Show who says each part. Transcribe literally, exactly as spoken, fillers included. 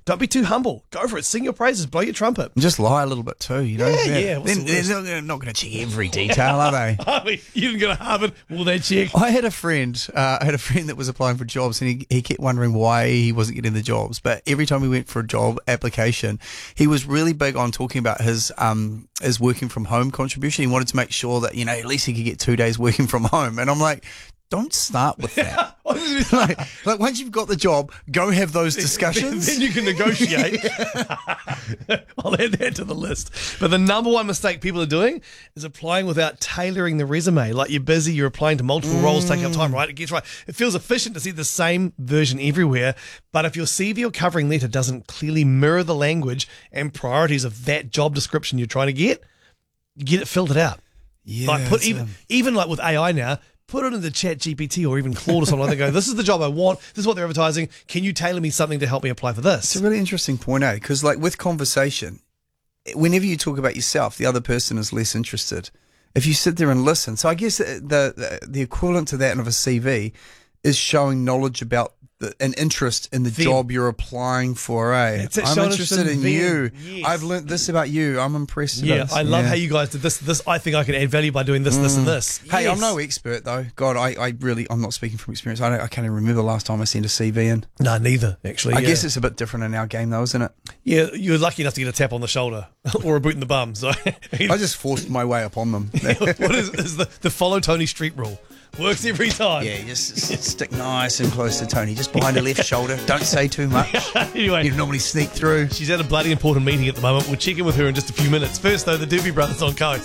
Speaker 1: Don't be too humble. Go for it. Sing your praises. Blow your trumpet.
Speaker 2: And just lie a little bit too, you know?
Speaker 1: Yeah, yeah. What's
Speaker 2: Then,
Speaker 1: the worst?
Speaker 2: they're not going to check every detail, are they?
Speaker 1: I mean, you didn't go to Harvard. Will they check?
Speaker 2: I had a friend, uh, I had a friend that was applying for jobs, and he, he kept wondering why he wasn't getting the jobs. But every time he went for a job application, he was really big on talking about his um his working from home contribution. He wanted to make sure that, you know, at least he could get two days working from home. And I'm like, don't start with that. like, like once you've got the job, go have those discussions.
Speaker 1: Then you can negotiate. I'll add that to the list. But the number one mistake people are doing is applying without tailoring the resume. Like, you're busy, you're applying to multiple mm. roles, taking up time, right? It gets right. It feels efficient to see the same version everywhere. But if your C V or covering letter doesn't clearly mirror the language and priorities of that job description you're trying to get, get it filled it out.
Speaker 2: Yeah,
Speaker 1: like put even, even like with A I now, put it into Chat G P T or even Claude or something like that. Go, this is the job I want. This is what they're advertising. Can you tailor me something to help me apply for this?
Speaker 2: It's a really interesting point, eh? Because like with conversation, whenever you talk about yourself, the other person is less interested. If you sit there and listen. So I guess the the, the equivalent to that of a C V is showing knowledge about the, an interest in the
Speaker 1: them.
Speaker 2: job you're applying for, eh?
Speaker 1: It's it,
Speaker 2: I'm interested in
Speaker 1: them.
Speaker 2: you.
Speaker 1: Yes.
Speaker 2: I've learnt this about you. I'm impressed with
Speaker 1: Yeah,
Speaker 2: this.
Speaker 1: I love
Speaker 2: yeah.
Speaker 1: how you guys did this. This I think I can add value by doing this,
Speaker 2: Mm.
Speaker 1: this, and this.
Speaker 2: Hey,
Speaker 1: Yes.
Speaker 2: I'm no expert though. God, I, I really, I'm not speaking from experience. I, don't, I can't even remember the last time I sent a C V in.
Speaker 1: No, neither, actually.
Speaker 2: I
Speaker 1: yeah.
Speaker 2: guess it's a bit different in our game though, isn't it?
Speaker 1: Yeah, you're lucky enough to get a tap on the shoulder or a boot in the bum. So
Speaker 2: I just forced my way upon them.
Speaker 1: what is, is the, the follow Tony Street rule? Works every time.
Speaker 2: Yeah, just stick nice and close to Tony, just behind her left shoulder. Don't say too much.
Speaker 1: Anyway,
Speaker 2: You normally sneak through.
Speaker 1: she's at a bloody important meeting at the moment. We'll check in with her in just a few minutes. First, though, the Doobie Brothers on Coast.